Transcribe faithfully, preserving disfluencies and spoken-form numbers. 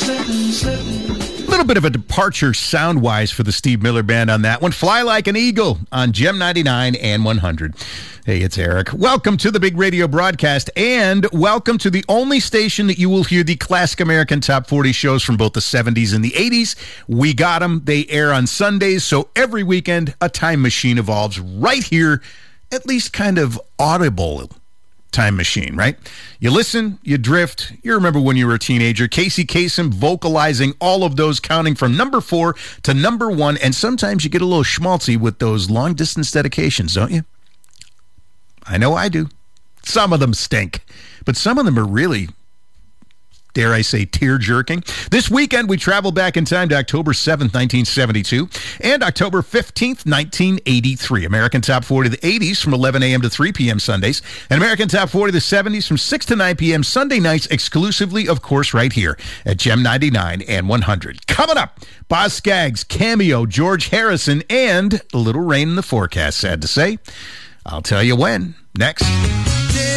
A little bit of a departure sound-wise for the Steve Miller Band on that one. Fly Like an Eagle on Gem ninety-nine and one hundred. Hey, it's Eric. Welcome to the big radio broadcast, and welcome to the only station that you will hear the classic American Top forty shows from both the seventies and the eighties. We got them. They air on Sundays, so every weekend a time machine evolves right here, at least kind of audible time machine, right? You listen, you drift. You remember when you were a teenager. Casey Kasem vocalizing all of those, counting from number four to number one, and sometimes you get a little schmaltzy with those long-distance dedications, don't you? I know I do. Some of them stink, but some of them are really, dare I say, tear-jerking. This weekend, we travel back in time to October seventh, nineteen seventy-two, and October fifteenth, nineteen eighty-three. American Top forty of the eighties from eleven a.m. to three p.m. Sundays, and American Top forty of the seventies from six to nine p.m. Sunday nights, exclusively, of course, right here at Gem ninety-nine and one hundred. Coming up, Boz Scaggs, Cameo, George Harrison, and a little rain in the forecast, sad to say. I'll tell you when. Next.